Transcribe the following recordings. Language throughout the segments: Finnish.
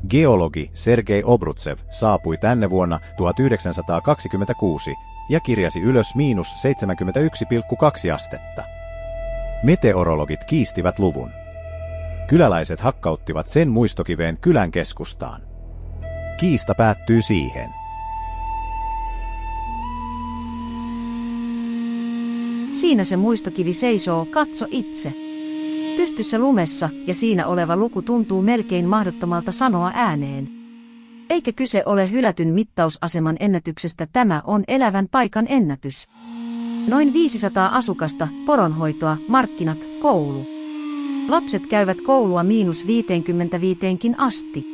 Geologi Sergei Obrutsev saapui tänne vuonna 1926 ja kirjasi ylös -71,2 astetta. Meteorologit kiistivät luvun. Kyläläiset hakkauttivat sen muistokiveen kylän keskustaan. Kiista päättyy siihen. Siinä se muistokivi seisoo, katso itse. Pystyssä lumessa, ja siinä oleva luku tuntuu melkein mahdottomalta sanoa ääneen. Eikä kyse ole hylätyn mittausaseman ennätyksestä, tämä on elävän paikan ennätys. Noin 500 asukasta, poronhoitoa, markkinat, koulu. Lapset käyvät koulua -55 asti.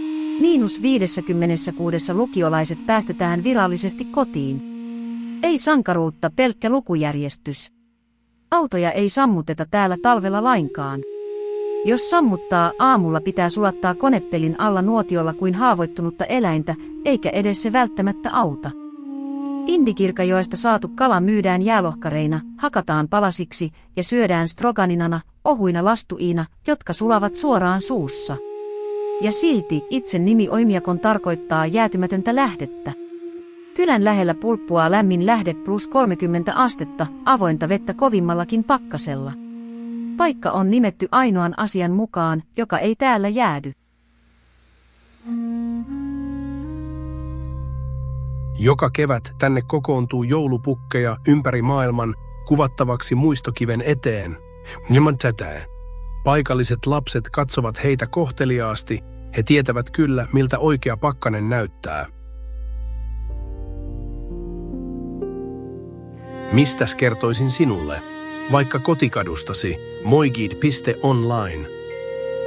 -56 lukiolaiset päästetään virallisesti kotiin. Ei sankaruutta, pelkkä lukujärjestys. Autoja ei sammuteta täällä talvella lainkaan. Jos sammuttaa, aamulla pitää sulattaa konepelin alla nuotiolla kuin haavoittunutta eläintä, eikä edes se välttämättä auta. Indikirkajoesta saatu kala myydään jäälohkareina, hakataan palasiksi ja syödään stroganinana, ohuina lastuiina, jotka sulavat suoraan suussa. Ja silti itse nimi Oimiakon tarkoittaa jäätymätöntä lähdettä. Kylän lähellä pulppuaa lämmin lähde +30 astetta, avointa vettä kovimmallakin pakkasella. Paikka on nimetty ainoan asian mukaan, joka ei täällä jäädy. Joka kevät tänne kokoontuu joulupukkeja ympäri maailman kuvattavaksi muistokiven eteen. Paikalliset lapset katsovat heitä kohteliaasti, he tietävät kyllä, miltä oikea pakkanen näyttää. Mistäs kertoisin sinulle? Vaikka kotikadustasi, moigid.online.